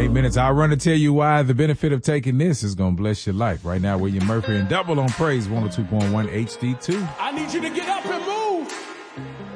8 minutes. I'll run to tell you why the benefit of taking this is going to bless your life. Right now, William Murphy and Double on Praise 102.1 HD2. I need you to get up and move.